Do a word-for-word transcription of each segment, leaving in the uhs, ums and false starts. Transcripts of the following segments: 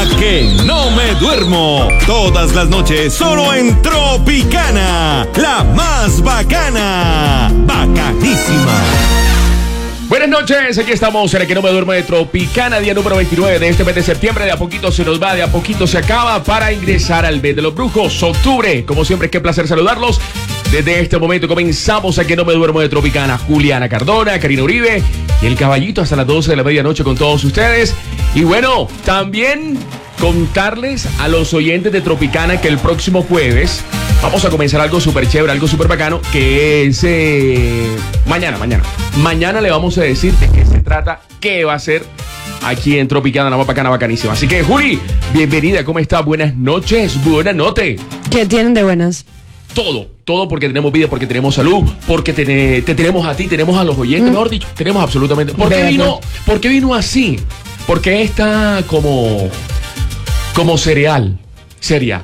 que no me duermo. Todas las noches solo en Tropicana, la más bacana. Bacanísima. Buenas noches, aquí estamos en el que no me duermo de Tropicana, día número veintinueve de este mes de septiembre. De a poquito se nos va, de a poquito se acaba para ingresar al mes de los brujos, octubre. Como siempre, qué placer saludarlos. Desde este momento comenzamos a que no me duermo de Tropicana. Juliana Cardona, Karina Uribe y el caballito hasta las doce de la medianoche con todos ustedes. Y bueno, también contarles a los oyentes de Tropicana que el próximo jueves vamos a comenzar algo súper chévere, algo súper bacano, que es eh, mañana, mañana. Mañana le vamos a decir de qué se trata, qué va a ser aquí en Tropicana, la más bacana, bacanísima. Así que, Juli, bienvenida, ¿cómo está? Buenas noches, buenas noches. ¿Qué tienen de buenas? Todo, todo porque tenemos vida, porque tenemos salud, porque te, te tenemos a ti, tenemos a los oyentes, mm. mejor dicho, tenemos absolutamente. ¿Por qué vino, ¿por qué vino así? Porque está como, como cereal, seria.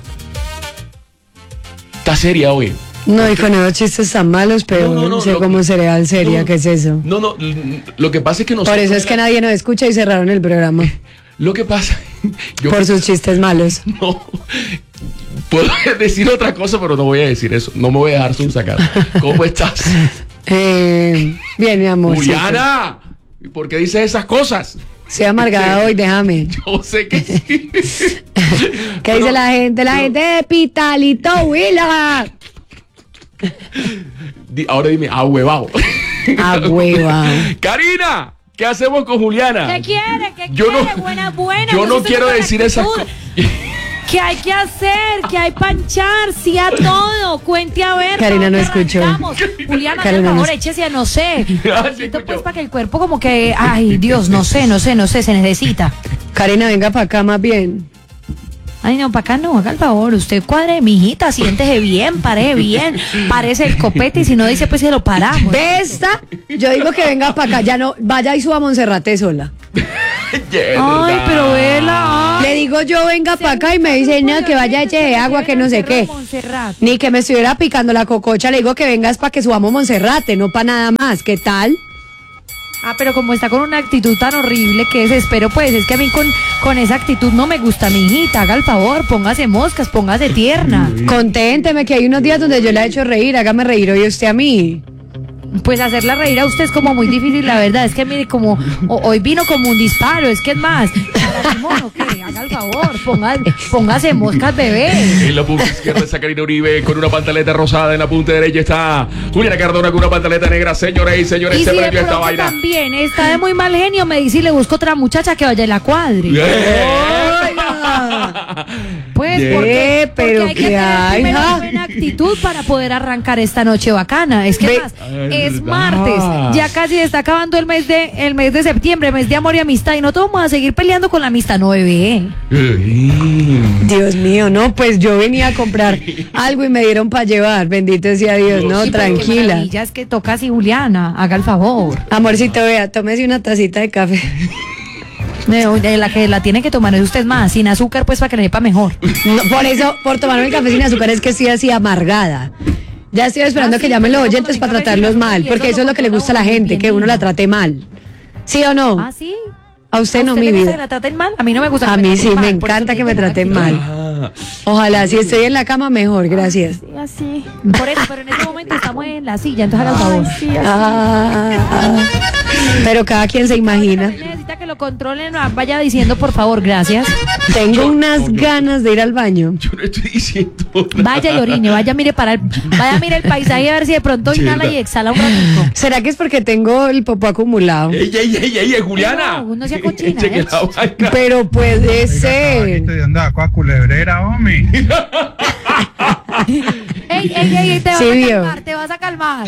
Está seria hoy. No, hijo, no, los chistes están malos, pero no, no, no, sé como cereal seria, no, ¿qué es eso? No, no, lo que pasa es que nosotros... Por eso es que nadie nos escucha y cerraron el programa. Lo que pasa... Yo, Por sus chistes malos. No, puedo decir otra cosa, pero no voy a decir eso. No me voy a dejar sacar. ¿Cómo estás? Eh, bien, mi amor. Juliana, ¿por qué dices esas cosas? Soy amargada hoy, déjame. Yo sé que sí. ¿Qué pero, dice la gente? La pero, gente de Pitalito, Huila. Ahora dime, ahuevado. Ahuevado. Karina, ¿qué hacemos con Juliana? ¿Qué quiere? ¿Qué yo quiere? No, buena, buena. Yo no quiero decir esas cosas. ¿Qué hay que hacer? ¿Qué hay panchar? Sí a todo. Cuente a ver. Karina no escuchó. Juliana, por favor, no... échese a no sé. Siento pues para que el cuerpo como que, ay, Dios, no sé, no sé, no sé, se necesita. Karina, venga para acá más bien. Ay, no, para acá no, haga el favor. Usted cuadre, mijita, siéntese bien, pare bien, parece el copete y si no dice, pues se lo paramos. ¿Ve esta? Yo digo que venga para acá, ya no, vaya y suba a Monserrate sola. Ay, pero vela. Le digo yo, venga para acá y me dice, no, que vaya eche de agua, que no sé qué. Ni que me estuviera picando la cococha, le digo que vengas para que subamos Monserrate, no para nada más. ¿Qué tal? Ah, pero como está con una actitud tan horrible que desespero, pues es que a mí con, con esa actitud no me gusta, mi hijita. Haga el favor, póngase moscas, póngase tierna. Conténteme que hay unos días donde yo la he hecho reír, hágame reír hoy usted a mí. Pues hacerla reír a usted es como muy difícil, la verdad. Es que mire, como o, hoy vino como un disparo, es que es más. ¿O qué? Haga el favor, ponga, póngase moscas, bebé. En la punta izquierda está Karina Uribe con una pantaleta rosada. En la punta derecha está Juliana Cardona con una pantaleta negra. Señores y señores, y se si prendió esta vaina. También está de muy mal genio, me dice y le busco otra muchacha que vaya en la cuadre. Pues yeah, porque, pero porque hay que ¿qué tener hay? primero buena actitud para poder arrancar esta noche bacana. Es que Ve, más, es martes, ya casi está acabando el mes de el mes de septiembre, mes de amor y amistad, y no todos vamos a seguir peleando con la amistad, no, bebé. Dios mío, no, pues yo venía a comprar algo y me dieron para llevar, bendito sea Dios, no, sí, tranquila. Ya es que toca así, Juliana, haga el favor. Amorcito, vea, tómese una tacita de café. No, la que la tiene que tomar es usted más, sin azúcar, pues para que le sepa mejor. No, por eso, por tomarme el café sin azúcar es que estoy así amargada. Ya estoy esperando ah, sí, que llamen los oyentes para tratarlos mal, porque eso es lo que le gusta a la gente, que uno la trate mal. ¿Sí o no? Ah, sí. A usted, ¿A no, usted mi le gusta vida. Que la traten mal? A mí no me gusta. A que mí me sí, mal, me encanta que me traten mal. Ah. Ojalá, si estoy en la cama, mejor, gracias. Sí, así. Por eso, pero en este momento estamos en la silla, entonces haga el favor. Sí, así. Ah, ah, pero cada quien se imagina. Necesita que lo controlen, vaya diciendo por favor, gracias. Tengo yo, unas no, no, ganas de ir al baño. Yo no estoy diciendo nada. Vaya y orine, vaya mire para el, vaya mire el paisaje a ver si de pronto inhala y exhala un ratito. ¿Será que es porque tengo el popó acumulado? ¡Ey, ey, ey, ey, Juliana! No, no sea cochina, ¿eh? Pero puede ser. ¿De dónde va culebrera, hombre? ¡Ey, ey, ey! Te vas sí, a vio. calmar, te vas a calmar.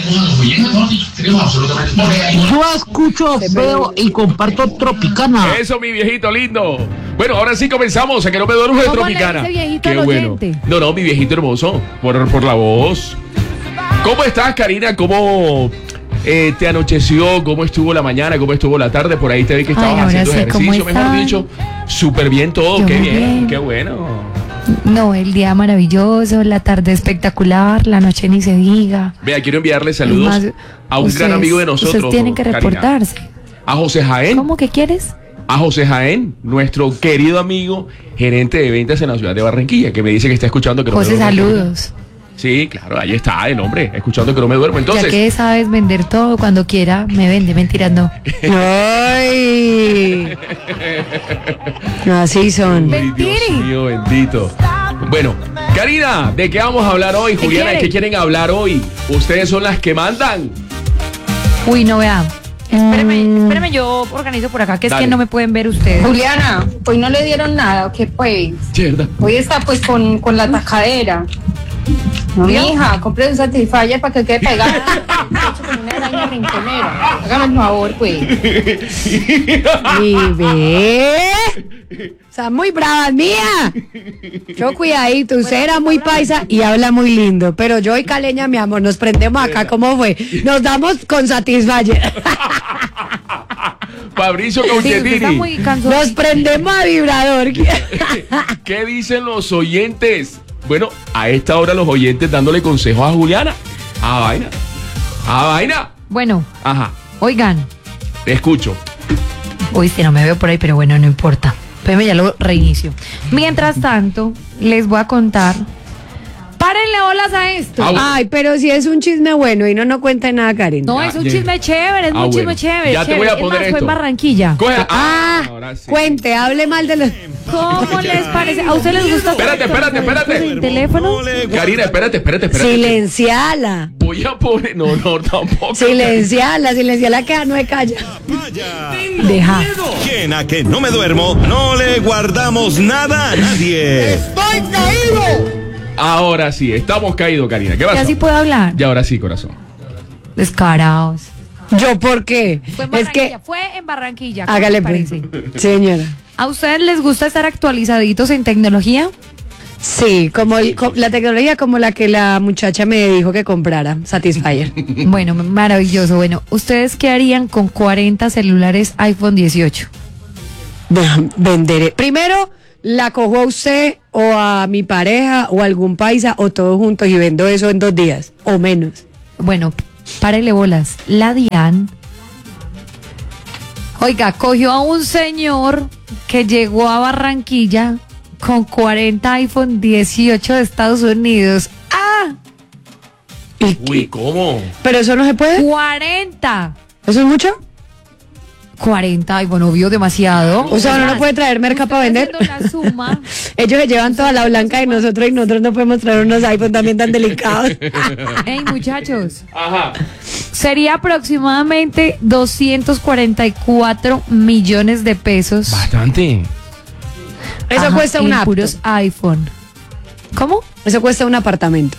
Yo escucho, veo y comparto Tropicana. Eso, mi viejito lindo. Bueno, ahora sí comenzamos. A que no me duermo de Tropicana. ¿Cómo le dice viejito Qué al bueno. oyente? No, no, mi viejito hermoso. Por, por la voz. ¿Cómo estás, Karina? ¿Cómo eh, te anocheció? ¿Cómo estuvo la mañana? ¿Cómo estuvo la tarde? Por ahí te vi que estabas Ay, haciendo sé, ejercicio, mejor dicho. Súper bien todo. Yo Qué muy bien, bien. qué bueno. No, el día maravilloso, la tarde espectacular, la noche ni se diga. Vea, quiero enviarle saludos Más, a un ustedes, gran amigo de nosotros. Ustedes tienen que Karina. reportarse. A José Jaén. ¿Cómo que quieres? a José Jaén, nuestro querido amigo, gerente de ventas en la ciudad de Barranquilla, que me dice que está escuchando que no José, me duermo. saludos. Sí, claro, ahí está el hombre, escuchando que no me duermo. Entonces, Ya que sabes vender todo, cuando quiera me vende, mentiras no. ¡Ay! Así son. Ay, Dios mío, bendito. Bueno, Karina, ¿de qué vamos a hablar hoy? ¿Qué Juliana, ¿de quieren? qué quieren hablar hoy? Ustedes son las que mandan. Uy, no vea. Espéreme, espéreme, yo organizo por acá, que es Dale. que no me pueden ver ustedes. Juliana, hoy no le dieron nada, ¿qué pues? ¿Verdad? Hoy está pues con, con la tajadera. No, mija, compre un Satisfyer para que quede pegada. Hecho con una araña rinconera. Hágame el favor, pues. Y ve. Están muy bravas, mía. Yo cuidadito, usted era muy paisa y habla muy lindo. Pero yo y Caleña, mi amor, nos prendemos acá, ¿cómo fue? Nos damos con Satisfyer. Fabricio Sí, usted está Cauchetini, muy cansado. Nos prendemos a vibrador. ¿qué dicen los oyentes? Bueno, a esta hora los oyentes dándole consejos a Juliana. A vaina. A vaina. Bueno, Ajá, oigan, te escucho. uy, si no me veo por ahí, pero bueno, no importa. Espérame, ya lo reinicio. Mientras tanto, les voy a contar. Párenle bolas a esto. Ah, bueno. Ay, pero si es un chisme bueno y no no cuenta nada, Karen. No, Ah, es un bien. chisme chévere, es Ah, un bueno. chisme chévere. Ya te chévere. voy a Es poner más, esto. fue en Barranquilla. Coge- Ah, ah, ahora sí. cuente, hable mal de los... ¿Cómo les parece? ¿A ustedes les gusta? Espérate, espérate, espérate. ¿El teléfono? Karina, espérate, espérate, espérate. Silenciala. Voy a poner. No, no, tampoco. Silenciala, silenciala que no es calla. Vaya. Deja. ¿Quién a que no me duermo? No le guardamos nada a nadie. Ahora sí, estamos caídos, Karina. ¿Qué ¿Ya pasa? sí puedo hablar? Ya ahora sí, corazón. Descarados. ¿Yo por qué? Fue en Es Barranquilla, que... fue en Barranquilla. ¿Cómo Hágale les pues. parece? Señora. ¿A ustedes les gusta estar actualizaditos en tecnología? Sí, como el- co- la tecnología como la que la muchacha me dijo que comprara, Satisfyer. Bueno, maravilloso. Bueno, ¿ustedes qué harían con cuarenta celulares iPhone dieciocho? Venderé. Primero, la cojo a usted o a mi pareja o a algún paisa o todos juntos y vendo eso en dos días o menos. Bueno, párele bolas. La DIAN, oiga, cogió a un señor que llegó a Barranquilla con cuarenta iPhone dieciocho de Estados Unidos. ¡Ah! ¿Y Uy, qué? ¿cómo? ¿Pero eso no se puede? ¡cuarenta! ¿Eso es mucho? cuarenta, y bueno, vio demasiado. O sea, uno no puede traer merca para vender. Haciendo la suma. Ellos se llevan toda la blanca de nosotros y nosotros no podemos traer unos iPhone también tan delicados. Ey, muchachos, Ajá. sería aproximadamente doscientos cuarenta y cuatro millones de pesos. Bastante. Eso Ajá, cuesta un en apto. puros iPhone. ¿Cómo? Eso cuesta un apartamento.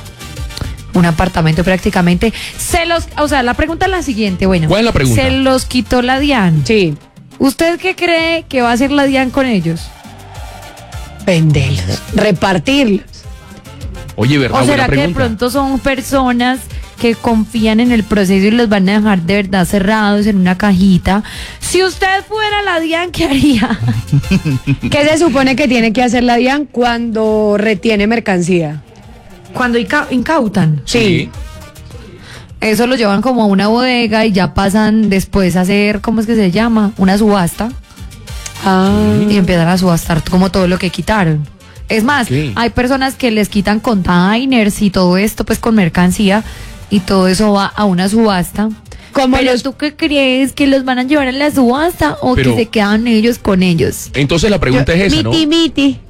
Un apartamento prácticamente. Se los, o sea, la pregunta es la siguiente, bueno. ¿Cuál es la pregunta? Se los quitó la DIAN. Sí. ¿Usted qué cree que va a hacer la DIAN con ellos? Venderlos. Repartirlos. Oye, ¿verdad? ¿O Buena será que de pregunta. pronto son personas que confían en el proceso y los van a dejar de verdad cerrados en una cajita? Si usted fuera la DIAN, ¿qué haría? ¿Qué se supone que tiene que hacer la DIAN cuando retiene mercancía? Cuando inca- incautan. Sí. Eso lo llevan como a una bodega y ya pasan después a hacer, ¿cómo es que se llama? Una subasta. Ah. Y empiezan a subastar como todo lo que quitaron. Es más, Sí. hay personas que les quitan containers y todo esto pues con mercancía y todo eso va a una subasta. Como Pero los- tú qué crees, que los van a llevar a la subasta o Pero- que se quedan ellos con ellos. Entonces la pregunta es esa, ¿no? Miti, miti.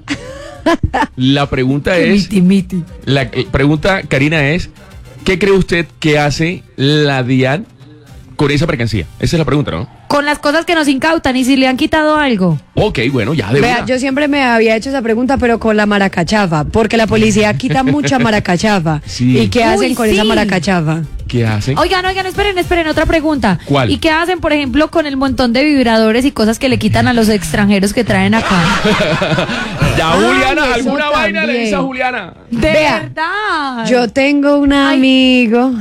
La pregunta es. Miti, miti. La eh, pregunta, Karina, es: ¿qué cree usted que hace la DIAN con esa mercancía? Esa es la pregunta, ¿no? Con las cosas que nos incautan y si le han quitado algo. Ok, bueno, ya de Vea, una. yo siempre me había hecho esa pregunta, pero con la maracachafa, porque la policía quita mucha maracachafa. Sí. ¿Y qué hacen Uy, con sí. esa maracachafa? ¿Qué hacen? Oigan, oigan, esperen, esperen, otra pregunta. ¿Cuál? ¿Y qué hacen, por ejemplo, con el montón de vibradores y cosas que le quitan a los extranjeros que traen acá? Ya, Ay, Juliana, eso ¿alguna vaina le también. dice a Juliana? De Vea, verdad. Yo tengo un Ay. amigo,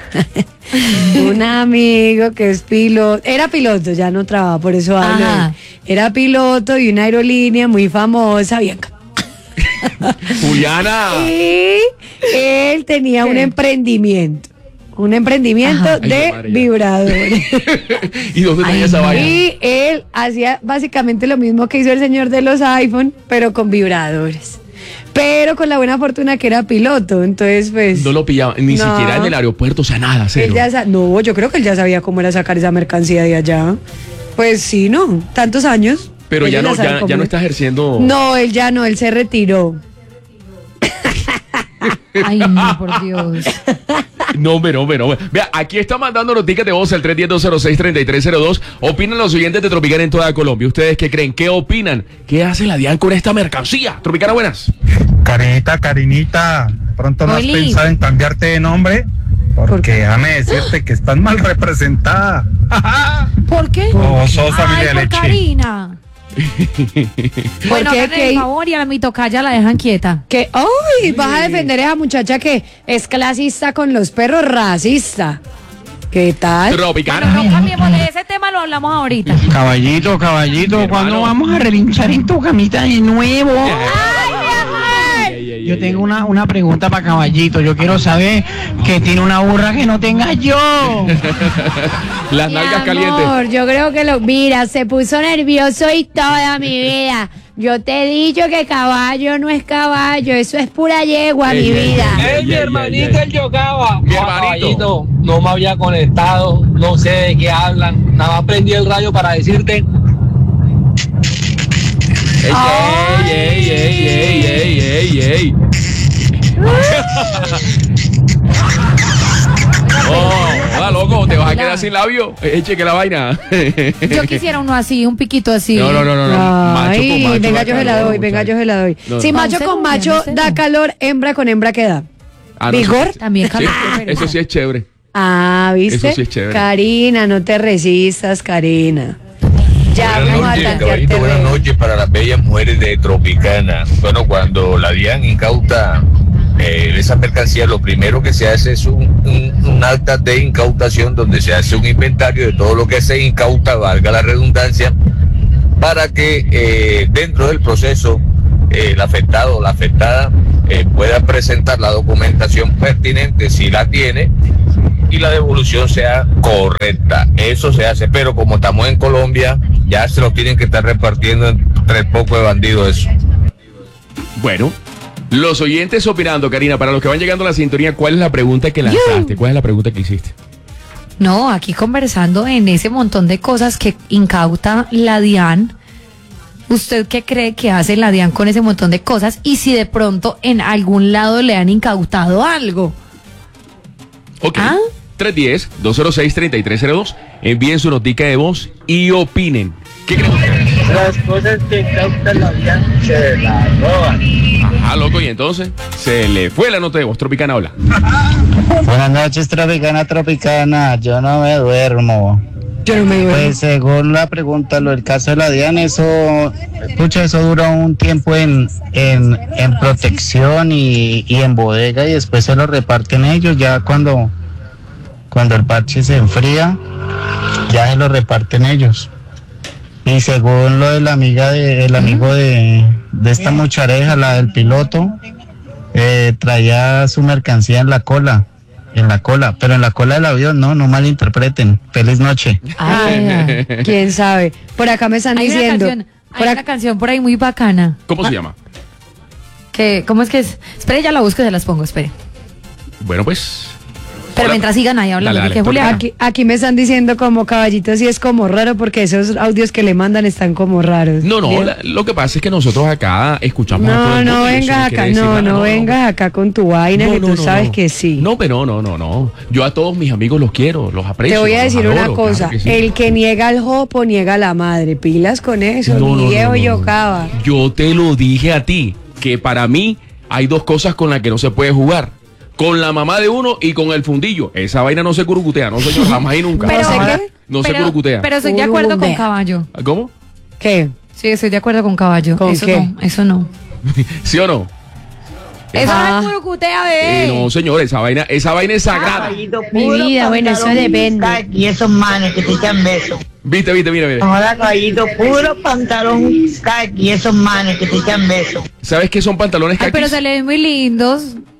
un amigo que es piloto, era piloto, ya no trabaja, por eso hablo. Ajá. Era piloto de una aerolínea muy famosa, bien. Juliana. Y él tenía un ¿Qué? emprendimiento. un emprendimiento Ajá. de Ay, madre, ya. vibradores. ¿Y dónde tenía esa vaina? Y él hacía básicamente lo mismo que hizo el señor de los iPhone, pero con vibradores. Pero con la buena fortuna que era piloto, entonces pues... No lo pillaba, ni No. siquiera en el aeropuerto, o sea, nada, él cero. ya sa- no, yo creo que él ya sabía cómo era sacar esa mercancía de allá. Pues sí, ¿no? Tantos años. Pero ya Ellos no, saben ya, cómo ya no es. está ejerciendo. No, él ya no, él se retiró. Ay, no, por Dios. No, hombre, no, hombre, no. hombre. Vea, aquí está mandando noticias de voz al tres uno cero, dos cero seis, tres tres cero dos. Opinan los oyentes de Tropicana en toda Colombia. ¿Ustedes qué creen? ¿Qué opinan? ¿Qué hace la DIAN con esta mercancía? Tropicana, buenas. Carinita, Carinita, ¿pronto no has Oli. pensado en cambiarte de nombre? Porque déjame decirte que estás mal representada. ¿Por qué? O sos Ay, familia por leche. Karina. Bueno, qué? háganle ¿Qué? el favor y a la mitocaya la dejan quieta. Que, ¡ay! Vas a defender a esa muchacha que es clasista con los perros, racista. ¿Qué tal? Tropicana. No cambiemos de ese tema, lo hablamos ahorita. Caballito, caballito, Mi ¿cuándo hermano. vamos a relinchar en tu camita de nuevo? Yo tengo una, una pregunta para Caballito. Yo quiero saber que tiene una burra que no tenga yo. Las Mi nalgas calientes. amor, yo creo que lo... Mira, se puso nervioso y toda mi vida. Yo te he dicho que caballo no es caballo, eso es pura yegua, Ey, mi ey, vida. ey, ey, Ey, mi ey, hermanito, ey. el Yogaba. Mi No, hermanito. caballito, no me había conectado, no sé de qué hablan. Nada más prendí el radio para decirte. Ey, ey, ey, ey, ey, ey, ey. Oh, hola, loco, te vas a quedar sin labio. Eche que la vaina. Yo quisiera uno así, un piquito así. No, no, no, no, no. Macho con Ay, macho venga, da yo se la calor, doy, venga, muchacho. yo se la doy. No, Si no. macho No, con no, macho no sé, da no. calor, hembra con hembra, ¿qué da? Ah, no, ¿Vigor? sí, También sí, calor. eso sí es chévere. Ah, ¿viste? Eso sí es chévere. Karina, no te resistas, Karina. Ya Buenas vamos a noches, tantear caballito, buenas terreno. noches para las bellas mujeres de Tropicana. Bueno, cuando la DIAN incauta eh, esa mercancía, lo primero que se hace es un, un, un acta de incautación donde se hace un inventario de todo lo que se incauta, valga la redundancia, para que eh, dentro del proceso eh, el afectado o la afectada eh, pueda presentar la documentación pertinente si la tiene y la devolución sea correcta. Eso se hace, pero como estamos en Colombia, ya se lo tienen que estar repartiendo entre el poco de bandidos eso. Bueno, los oyentes opinando, Karina, para los que van llegando a la sintonía, ¿cuál es la pregunta que lanzaste? ¿Cuál es la pregunta que hiciste? No, aquí conversando en ese montón de cosas que incauta la DIAN. ¿Usted qué cree que hace la DIAN con ese montón de cosas? Y si de pronto en algún lado le han incautado algo. Ok. ¿Ah? tres uno cero, dos cero seis, tres tres cero dos. Envíen su notica de voz y opinen. ¿Qué creen ustedes? Las cosas que incautan la DIAN se la roban. Ajá, loco, y entonces se le fue la nota de voz. Tropicana, hola. Buenas noches, Tropicana, Tropicana. Yo no me duermo. Yo no me duermo. Pues según la pregunta, lo del caso de la DIAN, eso, escucha, eso dura un tiempo en, en, en protección y, y en bodega y después se lo reparten ellos. Ya cuando, cuando el parche se enfría, ya se lo reparten ellos. Y según lo de la amiga de, el amigo de, de esta muchareja, la del piloto, eh, traía su mercancía en la cola. En la cola, pero en la cola del avión, no, no malinterpreten. Feliz noche. Ay, ¿Quién sabe? Por acá me están hay una diciendo. canción, hay por una ac- canción por ahí muy bacana. ¿Cómo se llama? Que, ¿cómo es que es? Espere, ya la busco y se las pongo, espere. Bueno, pues. Pero Hola. mientras sigan ahí hablando, Dale, dale, que Julián. Aquí, aquí me están diciendo como caballito, sí es como raro porque esos audios que le mandan están como raros. No, no, Bien. la- lo que pasa es que nosotros acá escuchamos a todo No, el mundo no y eso vengas quiere acá, decir no, nada, no vengas acá con tu vaina No, que no, tú no, sabes no. que sí. No, pero no, no, no. Yo a todos mis amigos los quiero, los aprecio. Te voy a los decir una adoro, cosa, claro que sí. el que niega al jopo niega a la madre, pilas con eso, No, no, ni viejo no, no, no. yocaba. Yo te lo dije a ti, que para mí hay dos cosas con las que no se puede jugar. Con la mamá de uno y con el fundillo. Esa vaina no se curucutea, no señor, jamás y nunca. Pero- ¿No sé qué? No se pero, curucutea. pero estoy de acuerdo con Curucutea. Caballo. ¿Cómo? ¿Qué? Sí, estoy de acuerdo con Caballo. ¿Con eso qué? no, eso no. ¿Sí o no? Eso Ah. no es curucutea, Eh, bebé. no, señor, esa vaina, esa vaina es sagrada. Mi vida, bueno, eso depende. Y esos manes que te echan besos. Viste, viste, mira, mira. Ahora, caballito, puro pantalón kaki, esos manes que te echan besos. ¿Sabes qué son pantalones Ay, caquis? pero se le ven muy lindos.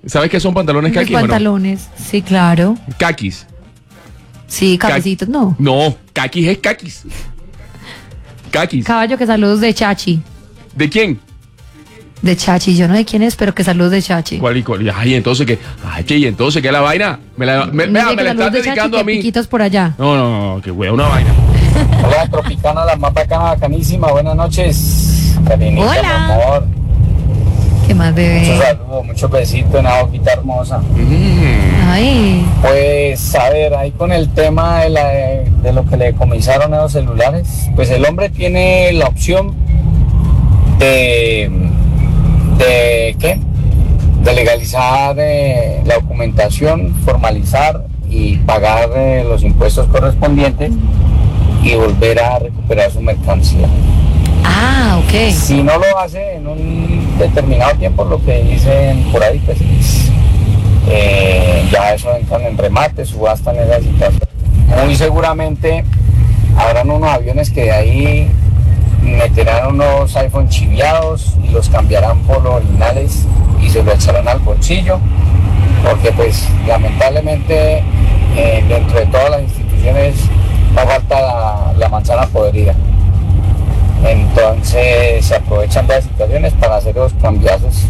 ¿Sabes qué son pantalones Los caquis o no? pantalones, sí, claro. Caquis. Sí, cafecitos, no. No, caquis es caquis. Caquis. Caballo, que saludos de Chachi. ¿De quién? De Chachi, yo no sé quién es, pero que saludos de Chachi. ¿Cuál y cuál? Ay, entonces qué. Ay, che, y entonces qué la vaina. Me la, me, Dice vea, que me la saludos estás de Chachi, dedicando que a mí. piquitos por allá. No, no, no, que wea, una vaina. Hola, Tropicana, la más bacana, bacanísima. Buenas noches, Karinita, Hola. mi amor. ¿Qué más, bebé? Muchos saludos, muchos besitos en la boquita hermosa. Mm. Ay. Pues, a ver, ahí con el tema de, la, de lo que le decomisaron a los celulares, pues el hombre tiene la opción de, de ¿qué? De legalizar eh, la documentación, formalizar y pagar eh, los impuestos correspondientes y volver a recuperar su mercancía. Ah, ok. Si no lo hace en un determinado tiempo, lo que dicen por ahí, pues eh, ya eso entran en remate, subasta en esa situación. Muy seguramente habrán unos aviones que de ahí meterán unos iPhone chiviados y los cambiarán por los originales y se lo echarán al bolsillo, porque pues lamentablemente eh, dentro de todas las instituciones no falta la, la manzana podrida. Entonces se aprovechan de las situaciones para hacer los cambiazos.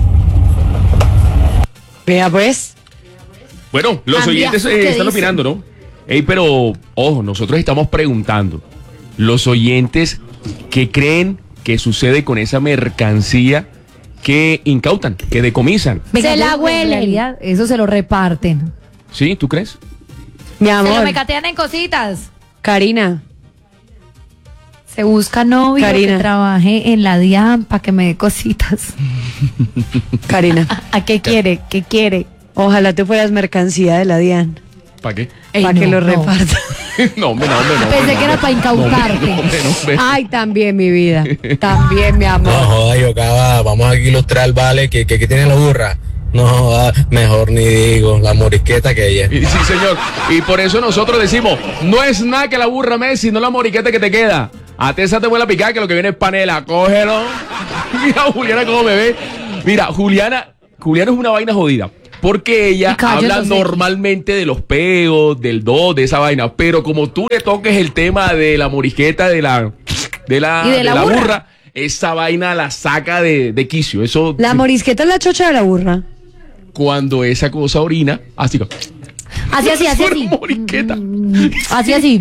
Vea pues. Bueno, los Cambiazo, oyentes eh, ¿qué están dice? opinando, ¿no? Ey, pero, ojo, nosotros estamos preguntando. Los oyentes, ¿qué creen que sucede con esa mercancía que incautan, que decomisan? Venga, Se la yo, en huelen. realidad, eso se lo reparten. ¿Sí? ¿Tú crees? Mi Se lo amor, mecatean en cositas. Karina, Se busca novio Karina. que trabaje en la DIAN para que me dé cositas. Karina, ¿A qué quiere? ¿Qué quiere? ojalá tú fueras mercancía de la DIAN, ¿Para qué? Ey, para que no, lo no. reparta. No, hombre, no, hombre, no. Pensé hombre, que era no, para incautarte. No, hombre, no, hombre. Ay, también mi vida, también mi amor. No joda, yo acaba, vamos a ilustrar, vale, que, que, que tiene la burra. No joda, mejor ni digo, la morisqueta que ella. Y- Sí, señor. Y por eso nosotros decimos, no es nada que la burra Messi, no la moriqueta que te queda. A Tessa te vuelve a picar, que lo que viene es panela. Cógelo. Mira, Juliana, cómo me ve. Mira, Juliana, Juliana es una vaina jodida. Porque ella Y callo, habla entonces. normalmente de los peos, del do, de esa vaina. Pero como tú le toques el tema de la morisqueta, de la, de la, Y de la burra. burra, esa vaina la saca de, de quicio. Eso, La morisqueta es la chocha de la burra. cuando esa cosa orina, así como. Así, así, así, Una así. morisqueta. Así, así.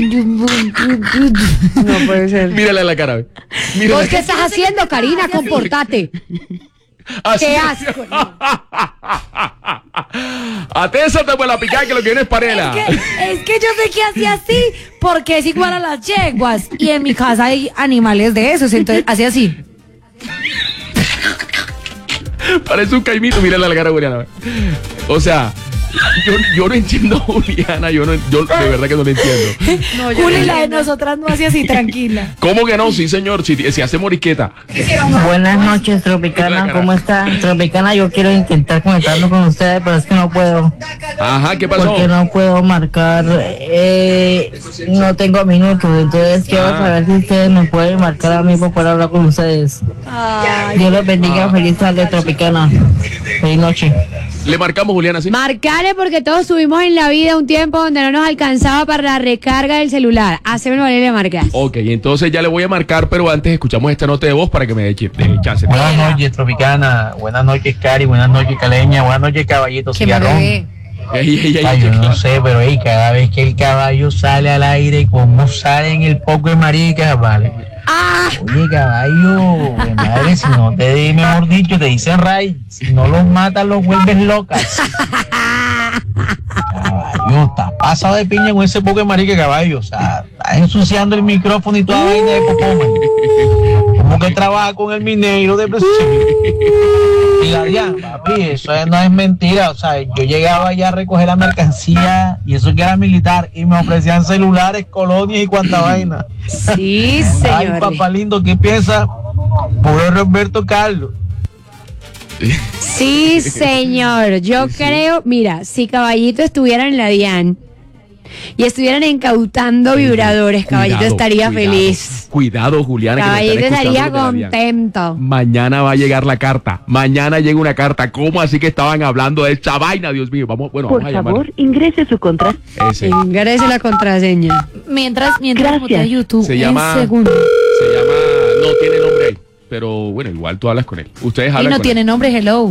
No puede ser. Mírale la cara, ve. Mírale ¿Vos la qué estás haciendo, Karina? Comportate. Así. Qué asco. A Tessa te vuelve a picar, que lo que viene es panela. Es que, es que yo sé que hacía así porque es igual a las yeguas y en mi casa hay animales de esos, entonces hacía así. Parece un caimito, mírale la cara a Juliana. O sea, yo, yo no entiendo a Juliana, yo, no, yo de verdad que no lo entiendo. No, Juli, la de nosotras no hacía así, tranquila. ¿Cómo que no? Sí, señor, si, si hace morisqueta. Buenas noches, Tropicana. ¿Cómo está? Tropicana, yo quiero intentar conectarme con ustedes, pero es que no puedo. Ajá, ¿qué pasó? Porque no puedo marcar, eh, no tengo minutos, entonces quiero Ah. saber si ustedes me pueden marcar a mí para poder hablar con ustedes. Dios los bendiga, feliz tarde, Tropicana. Feliz noche. Le marcamos, Juliana, ¿sí? Marcale porque todos tuvimos en la vida un tiempo donde no nos alcanzaba para la recarga del celular. Haceme Valeria marcar. Ok, entonces ya le voy a marcar, pero antes escuchamos esta nota de voz para que me dé ch- dé chance. Buenas noches, Tropicana. Buenas noches, Cari. Buenas noches, Caleña. Buenas noches, Caballito Que me Cigarrón. bebé. Ey, ey, ey, Ay, yo ey, no sé, pero ey, cada vez que el caballo sale al aire, como salen el poco de maricas, vale. Oye, caballo, de madre, si no te di, mejor dicho, te dicen ray, si no los matas, los vuelves locas. Caballo, estás pasado de piña con ese poco de marica, caballo. O sea, estás ensuciando el micrófono y toda vaina de popoma. Como que trabaja con el minero de presión. Y la ya, papi, eso es- no es mentira. O sea, yo llegaba allá a recoger la mercancía y eso que era militar y me ofrecían celulares, colonias y cuanta vaina. Sí, Ay, señor. papá lindo, ¿qué piensa? Pobre Roberto Carlos. Sí, señor. Yo creo, mira, si Caballito estuviera en la DIAN, y estuvieran incautando vibradores, caballito Cuidado, estaría cuidado, feliz. Cuidado, Juliana. que nos Caballito están estaría escuchando desde la DIAN. contento. Mañana va a llegar la carta. Mañana llega una carta. ¿Cómo así que estaban hablando de esta vaina, Dios mío? Vamos, bueno, Por vamos a llamar. favor, ingrese su contraseña. Ese. Ingrese la contraseña. Mientras, mientras Gracias. mutea YouTube, Se en llama- segundo. Se llama. No tiene nombre ahí. Pero bueno, igual tú hablas con él. Ustedes Y hablan no con tiene él. nombre, hello.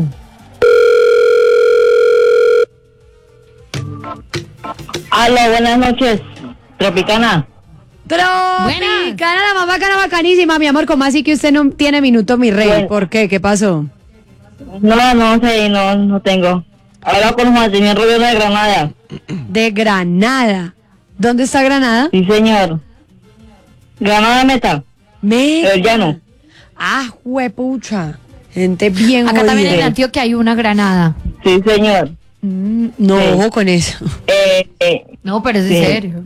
Aló, buenas noches, Tropicana. Tropicana, la más bacana, bacanísima, mi amor. ¿Cómo así que usted no tiene minuto, mi rey? Bueno. ¿Por qué? ¿Qué pasó? No, no sé, no, no tengo. Habla con Juan Señor Rubio de Granada. De Granada. ¿Dónde está Granada? Sí, señor. Granada Meta. Meta. El llano. Ah, huepucha. Gente bien Acá también en jodida. Antioquia hay una granada. Sí, señor. Mm, no, Sí. ojo con eso. Eh, eh, No, pero es Sí. en serio.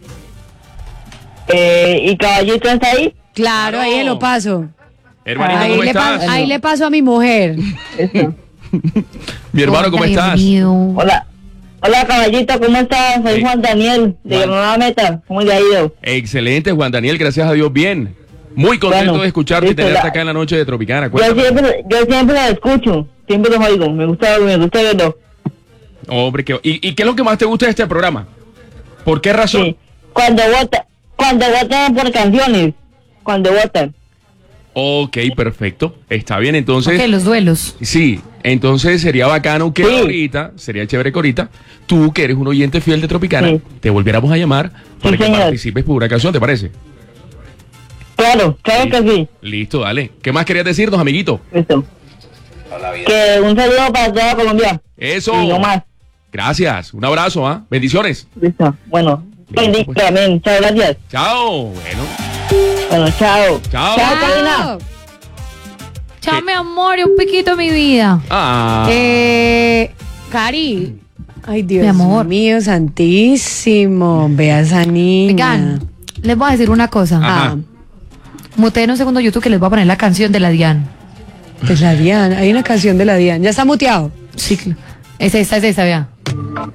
eh, ¿Y Caballito está ahí? Claro, ahí se lo paso. Hermanito, Ahí ¿cómo le, estás? pa- ahí le paso a mi mujer. Eso. Mi hermano, ¿cómo Ay, Dios estás? mío. Hola. Hola, Caballito, ¿cómo estás? Soy Sí. Juan Daniel, de Juan. Granada Meta. ¿Cómo le ha ido? Excelente, Juan Daniel, gracias a Dios, bien. Muy contento Bueno, de escucharte y listo, tenerte la- acá en la noche de Tropicana. Yo Cuéntame. siempre, yo siempre la escucho, siempre los oigo. Me gusta, me gusta verlo. Hombre, ¿qué- y, ¿y qué es lo que más te gusta de este programa? ¿Por qué razón? Sí. Cuando votan, cuando votan por canciones, cuando votan. Ok, perfecto. Está bien, entonces. Ok, los duelos. Sí, entonces sería bacano que Sí. ahorita, sería chévere que ahorita, tú que eres un oyente fiel de Tropicana, Sí. te volviéramos a llamar para Sí, que señor. participes por una canción, ¿te parece? Claro, claro que sí. Listo, dale. ¿Qué más querías decirnos, amiguito? Listo. Que un saludo para toda Colombia. Eso. Y no más. Gracias. Un abrazo, ¿ah? Bendiciones. Listo. Bueno, Listo, bendiga pues. también. Chao, gracias. Chao. Bueno. Bueno, chao. Chao. Chao, Karina. Chao, ¿Qué? mi amor, y un piquito mi vida. Ah. Eh, Cari. Ay, Dios Mi amor. mío, santísimo. Vea esa niña. Oigan, les voy a decir una cosa. Ajá. Muteen un segundo YouTube que les voy a poner la canción de la Dian. De la Diana. Hay una canción de la Diana. ¿Ya está muteado? Sí, es esa, es esa, vea.